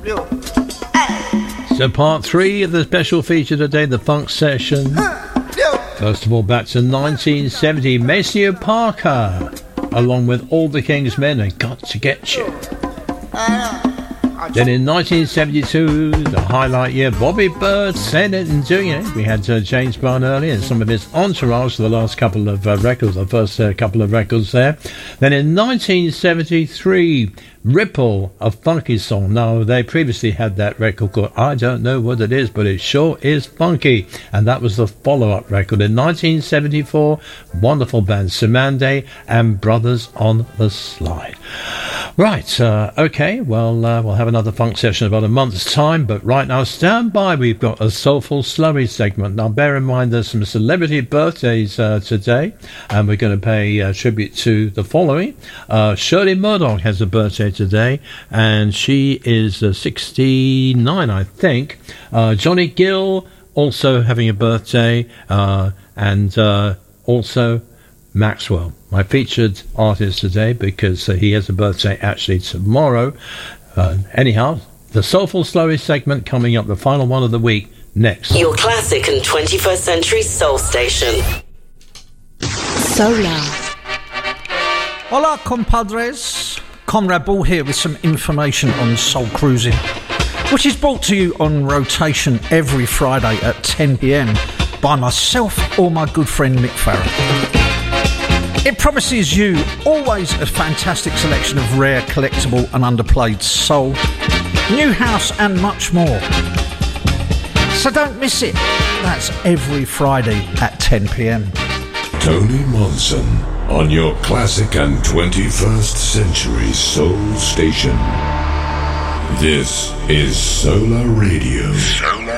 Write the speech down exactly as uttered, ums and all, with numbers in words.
So part three of the special feature today, the funk session. First of all, back to nineteen seventy, Maceo Parker, along with All the King's Men and Got to Get You. Then in nineteen seventy-two, the highlight year, Bobby Bird, Saying It and Doing It. We had uh, James Brown earlier and some of his entourage for the last couple of uh, records, the first uh, couple of records there. Then in nineteen seventy-three, Ripple, a funky song. Now, they previously had that record called I Don't Know What It Is, but it sure is funky. And that was the follow-up record. In nineteen seventy-four, wonderful band, Simande and Brothers on the Slide. Right, uh, okay, well, uh, we'll have another funk session about a month's time, but right now, stand by, we've got a Soulful Slurry segment. Now, bear in mind there's some celebrity birthdays uh, today, and we're going to pay uh, tribute to the following. Uh, Shirley Murdoch has a birthday today, and she is uh, sixty-nine, I think. Uh, Johnny Gill also having a birthday, uh, and uh, also Maxwell, my featured artist today, because uh, he has a birthday actually tomorrow. Uh, anyhow, the Soulful Slurry segment coming up, the final one of the week, next. Your classic and twenty-first century soul station. Solar. Hola, compadres. Comrade Ball here with some information on soul cruising, which is brought to you on rotation every Friday at ten p.m. by myself or my good friend Mick Farrell. It promises you always a fantastic selection of rare, collectible and underplayed soul, new house and much more. So don't miss it. That's every Friday at ten p.m. Tony Monson on your classic and twenty-first century soul station. This is Solar Radio. Solar